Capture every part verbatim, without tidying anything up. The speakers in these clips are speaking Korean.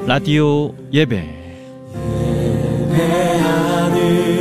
라디오 예배. 예배하는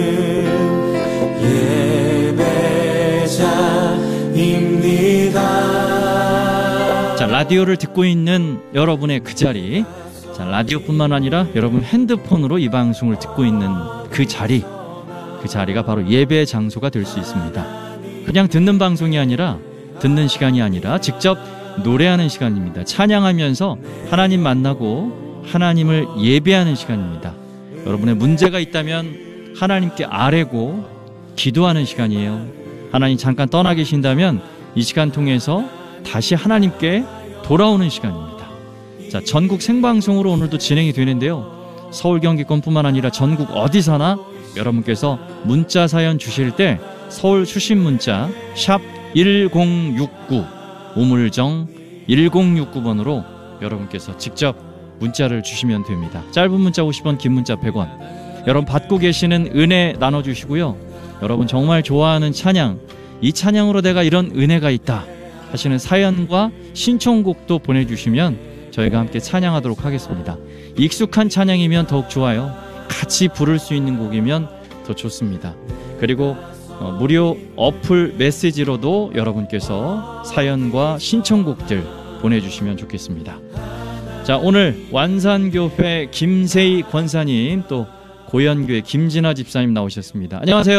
예배자입니다. 자, 라디오를 듣고 있는 여러분의 그 자리, 자, 라디오뿐만 아니라 여러분 핸드폰으로 이 방송을 듣고 있는 그 자리, 그 자리가 바로 예배 장소가 될 수 있습니다. 그냥 듣는 방송이 아니라, 듣는 시간이 아니라 직접 노래하는 시간입니다. 찬양하면서 하나님 만나고 하나님을 예배하는 시간입니다. 여러분의 문제가 있다면 하나님께 아뢰고 기도하는 시간이에요. 하나님 잠깐 떠나 계신다면 이 시간 통해서 다시 하나님께 돌아오는 시간입니다. 자, 전국 생방송으로 오늘도 진행이 되는데요. 서울 경기권뿐만 아니라 전국 어디서나 여러분께서 문자 사연 주실 때 서울 수신 문자 샵 일공육구, 우물정 일공육구 번으로 여러분께서 직접 문자를 주시면 됩니다. 짧은 문자 오십 원, 긴 문자 백 원. 여러분 받고 계시는 은혜 나눠주시고요. 여러분 정말 좋아하는 찬양, 이 찬양으로 내가 이런 은혜가 있다 하시는 사연과 신청곡도 보내주시면 저희가 함께 찬양하도록 하겠습니다. 익숙한 찬양이면 더욱 좋아요. 같이 부를 수 있는 곡이면 더 좋습니다. 그리고 어, 무료 어플 메시지로도 여러분께서 사연과 신청곡들 보내주시면 좋겠습니다. 자, 오늘 완산교회 김세희 권사님, 또 고현교회 김진아 집사님 나오셨습니다. 안녕하세요.